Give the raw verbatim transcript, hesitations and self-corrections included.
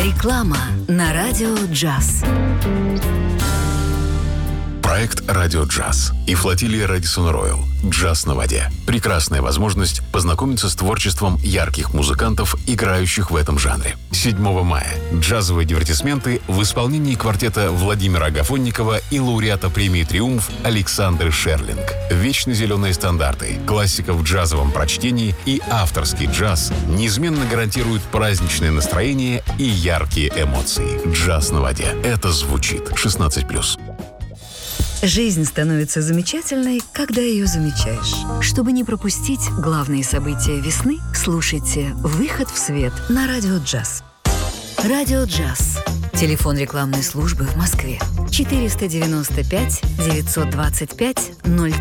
Реклама на радио «Джаз». Проект «Радио Джаз» и флотилия Radisson Royal «Джаз на воде». Прекрасная возможность познакомиться с творчеством ярких музыкантов, играющих в этом жанре. седьмого мая. Джазовые дивертисменты в исполнении квартета Владимира Агафонникова и лауреата премии «Триумф» Александры Шерлинг. Вечно зеленые стандарты, классика в джазовом прочтении и авторский джаз неизменно гарантируют праздничное настроение и яркие эмоции. «Джаз на воде». Это звучит шестнадцать плюс. Жизнь становится замечательной, когда ее замечаешь. Чтобы не пропустить главные события весны, слушайте «Выход в свет» на радио «Джаз». Радио «Джаз». Телефон рекламной службы в Москве. четыреста девяносто пять девятьсот двадцать пять ноль